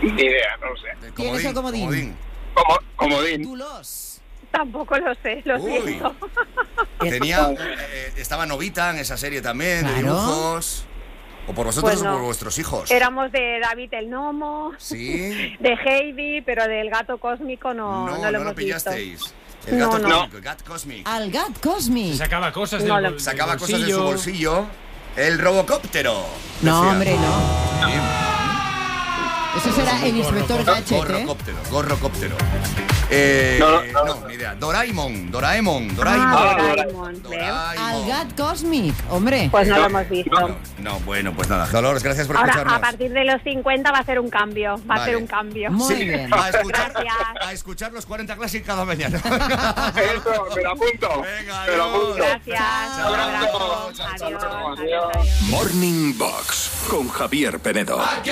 Ni idea, no lo sé. ¿Quién es el comodín? Comodín. Túlos. Tampoco lo sé, lo Uy. siento. Estaba Novita en esa serie también, de Claro. dibujos. O por vosotros Pues no. o por vuestros hijos. Éramos de David el Gnomo, Sí. de Heidi, pero del gato cósmico no lo hemos visto. pillasteis. El gato No. cósmico, el Gat Cosmic. Al Gat Cosmic. Sacaba cosas No, del Sacaba cosas de bolsillo. su bolsillo. El robocóptero. No, decía. hombre, no. Sí. Eso será el inspector Gadget, ¿eh? Gorrocóptero. No. Ni idea. Doraemon. Doraemon, Al Gat Cosmic, hombre. Pues no lo hemos visto. No, bueno, pues nada. Dolores, gracias por Ahora, escucharnos. a partir de los 50 va a ser un cambio. Va a Vale. ser un cambio. Muy Sí, bien. Gracias. a escuchar los 40 Classic cada mañana. Eso, me lo apunto. Venga, me lo adiós. apunto. Gracias. Chao, Un abrazo. chao, chao, Adiós. chao. Adiós. Morning Box con Javier Penedo.